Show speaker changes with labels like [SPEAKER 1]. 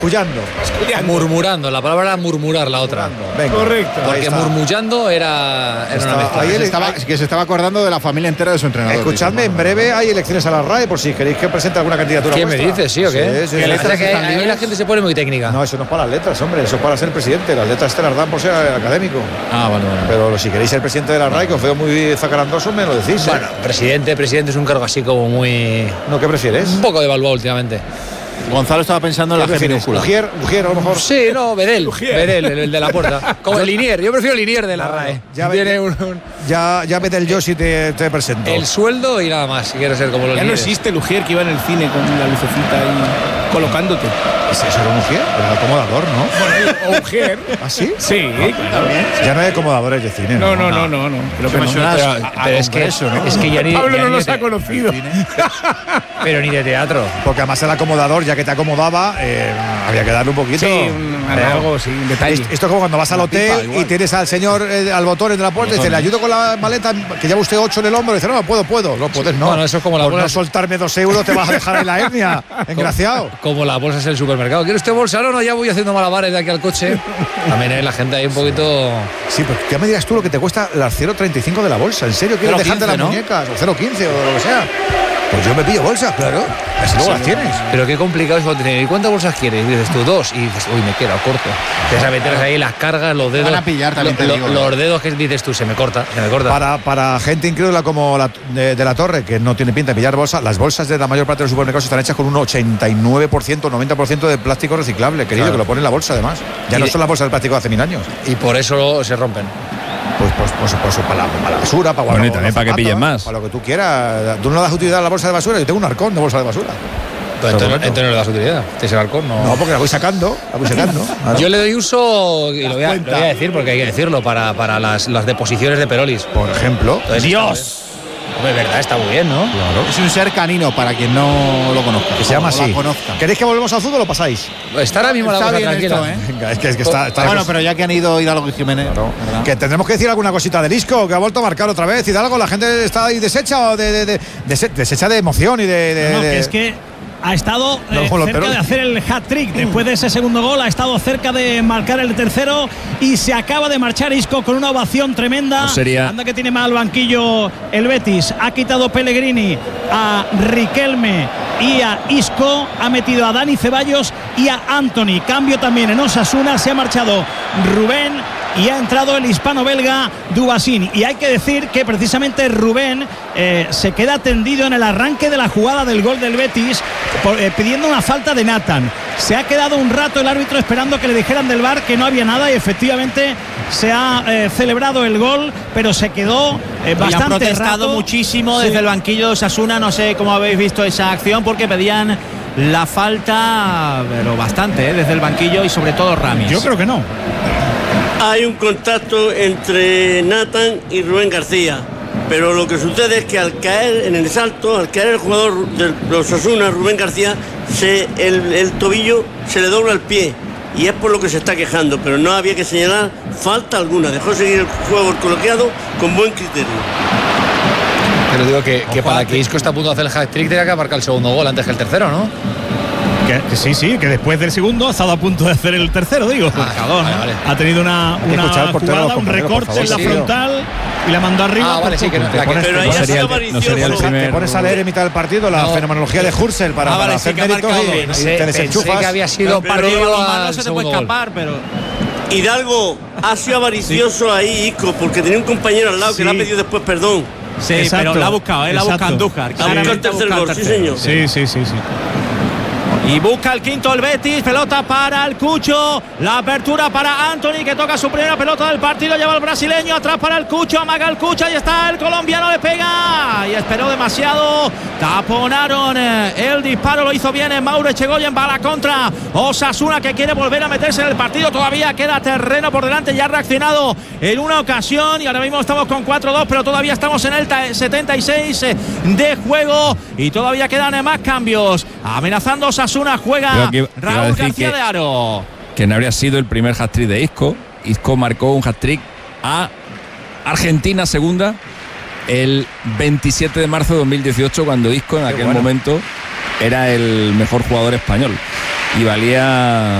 [SPEAKER 1] Murmurando, la palabra murmurar, la otra.
[SPEAKER 2] Venga. Correcto.
[SPEAKER 1] Porque murmullando era una mezcla.
[SPEAKER 3] Ahí se estaba acordando de la familia entera de su entrenador.
[SPEAKER 2] Escuchadme, en breve hay elecciones a la RAE por si queréis que presente alguna candidatura.
[SPEAKER 1] ¿Qué me dices, sí o qué?
[SPEAKER 2] Sí,
[SPEAKER 1] ahí la gente se pone muy técnica.
[SPEAKER 2] No, eso no es para las letras, hombre, eso es para ser presidente. Las letras te las dan por ser académico.
[SPEAKER 1] Bueno.
[SPEAKER 2] Pero si queréis ser presidente de la RAE, que os veo muy zacarandoso, me lo decís.
[SPEAKER 1] Bueno, presidente es un cargo así como muy...
[SPEAKER 2] ¿No qué prefieres?
[SPEAKER 1] Un poco devaluado últimamente.
[SPEAKER 3] Gonzalo estaba pensando en la G minúscula.
[SPEAKER 2] Ujier, a lo mejor.
[SPEAKER 1] Sí, no, Bedel, el de la puerta. Como el Linier, yo prefiero Linier de la RAE.
[SPEAKER 2] Ya Bedel yo si te presento.
[SPEAKER 1] El sueldo y nada más, si quieres ser como los
[SPEAKER 4] Ya no existe el Ujier que iba en el cine con la lucecita ahí colocándote.
[SPEAKER 2] ¿Eso era un Ujier? Era el acomodador, ¿no?
[SPEAKER 4] Bueno, Ujier.
[SPEAKER 2] ¿Ah, sí?
[SPEAKER 4] Sí, también.
[SPEAKER 2] Ya no hay acomodadores de cine, ¿no?
[SPEAKER 4] No. Creo que no.
[SPEAKER 1] Pero es que eso, ¿no? Es que ya ni
[SPEAKER 4] Pablo no los ha conocido.
[SPEAKER 1] Pero ni de teatro.
[SPEAKER 2] Porque además el acomodador, ya que te acomodaba, había que darle un poquito.
[SPEAKER 4] Sí, algo, sí, un detalle.
[SPEAKER 2] Esto es como cuando vas al hotel y tienes al señor, al botón de la puerta y dice, le ayudo con la maleta, que lleva usted 8 en el hombro. Y dice, no puedo. No puedes, no.
[SPEAKER 1] Bueno, eso es como la
[SPEAKER 2] bolsa.
[SPEAKER 1] bolsa.
[SPEAKER 2] No soltarme 2 euros, te vas a dejar en la hernia, engraciado.
[SPEAKER 1] Como las bolsas en el supermercado. ¿Quiere usted bolsa? No, ya voy haciendo malabares de aquí al coche. También la gente ahí un poquito...
[SPEAKER 2] Sí, pero ya me dirás tú lo que te cuesta las 0,35 de la bolsa. ¿En serio quieres dejarte las muñecas? O 0,15 o lo que sea. Pues yo me pillo bolsas, claro. Así luego las tienes.
[SPEAKER 1] Pero qué complicado es cuando tener. ¿Y cuántas bolsas quieres? Y dices tú 2. Y dices, uy, me queda corto. Te vas a meter ahí las cargas, los dedos.
[SPEAKER 3] Van a pillar también,
[SPEAKER 1] los dedos que dices tú, se me corta.
[SPEAKER 2] Para gente incrédula como de la Torre, que no tiene pinta de pillar bolsas, las bolsas de la mayor parte de los supermercados están hechas con un 89%, 90% de plástico reciclable, querido, claro. Que lo pone en la bolsa además. Ya no son las bolsas de plástico de hace 1000 años.
[SPEAKER 1] Y por eso se rompen.
[SPEAKER 2] Pues para la basura, para
[SPEAKER 3] guardar. También para que pillen más.
[SPEAKER 2] Para lo que tú quieras. Tú no das utilidad a la bolsa de basura, yo tengo un arcón de bolsa de basura.
[SPEAKER 1] Entonces no le das utilidad. Ese arcón no.
[SPEAKER 2] No, porque la voy sacando.
[SPEAKER 1] Yo le doy uso, y lo voy a decir porque hay que decirlo, para las deposiciones de Perolis.
[SPEAKER 2] Por ejemplo.
[SPEAKER 1] Entonces, ¡Dios! Hombre, verdad, está muy bien, ¿no?
[SPEAKER 3] Claro. Es un ser canino, para quien no lo conozca.
[SPEAKER 2] Que se llama así. ¿Queréis que volvemos al fútbol o lo pasáis?
[SPEAKER 1] Está ahora mismo la cosa tranquila.
[SPEAKER 3] Esto, ¿eh?
[SPEAKER 2] Venga, es que está
[SPEAKER 3] bueno, pero ya que han ido Hidalgo y Jiménez. Claro.
[SPEAKER 2] Que tendremos que decir alguna cosita del Isco, que ha vuelto a marcar otra vez. Hidalgo, la gente está ahí deshecha de emoción y
[SPEAKER 5] que es que ha estado cerca de hacer el hat-trick. Después de ese segundo gol ha estado cerca de marcar el tercero y se acaba de marchar Isco con una ovación tremenda. Anda que tiene mal banquillo el Betis. Ha quitado Pellegrini a Riquelme y a Isco. Ha metido a Dani Ceballos y a Anthony. Cambio también en Osasuna. Se ha marchado Rubén y ha entrado el hispano-belga Dubasín. Y hay que decir que precisamente Rubén se queda tendido en el arranque de la jugada del gol del Betis pidiendo una falta de Nathan. Se ha quedado un rato el árbitro esperando que le dijeran del VAR que no había nada y efectivamente se ha celebrado el gol, pero se quedó bastante
[SPEAKER 6] han protestado
[SPEAKER 5] rato.
[SPEAKER 6] Muchísimo desde el banquillo de Osasuna. No sé cómo habéis visto esa acción porque pedían la falta, pero bastante desde el banquillo y sobre todo Ramis.
[SPEAKER 5] Yo creo que no.
[SPEAKER 7] Hay un contacto entre Nathan y Rubén García, pero lo que sucede es que al caer en el salto, al caer el jugador de los Osasuna, Rubén García, el tobillo se le dobla el pie y es por lo que se está quejando, pero no había que señalar falta alguna, dejó seguir el juego colocado con buen criterio.
[SPEAKER 1] Pero digo que para que Isco esté a punto de hacer el hat-trick tenía que marcar el segundo gol antes que el tercero, ¿no?
[SPEAKER 5] Que sí, que después del segundo ha estado a punto de hacer el tercero, digo.
[SPEAKER 1] Vale.
[SPEAKER 5] Ha tenido una jugada, un recorte en la frontal y la mandó arriba.
[SPEAKER 1] Vale, sí,
[SPEAKER 7] pero ahí ha sido avaricioso.
[SPEAKER 2] Te pones a leer en mitad del partido la fenomenología de Hurzel para hacer méritos y te desenchufas.
[SPEAKER 1] Pensé que había sido partido
[SPEAKER 6] no se te puede escapar, pero...
[SPEAKER 7] Hidalgo ha sido avaricioso ahí, Isco, porque tenía un compañero al lado que le ha pedido después perdón.
[SPEAKER 6] Sí, exacto, pero la ha buscado, la busca Andújar.
[SPEAKER 7] Ha buscado el tercer gol, sí, señor.
[SPEAKER 5] Sí.
[SPEAKER 6] Y busca el quinto el Betis, pelota para el Cucho, la apertura para Anthony que toca su primera pelota del partido, lleva el brasileño, atrás para el Cucho, amaga el Cucho, ahí está el colombiano, le pega y esperó demasiado, taponaron el disparo, lo hizo bien Mauro Echegoyen, va a la contra Osasuna que quiere volver a meterse en el partido, todavía queda terreno por delante, ya ha reaccionado en una ocasión y ahora mismo estamos con 4-2, pero todavía estamos en el 76 de juego y todavía quedan más cambios, amenazando Osasuna. Juega Raúl García de Aro.
[SPEAKER 8] Que no habría sido el primer hat-trick de Isco. Isco marcó un hat-trick a Argentina segunda el 27 de marzo de 2018 cuando Isco en aquel momento era el mejor jugador español. y valía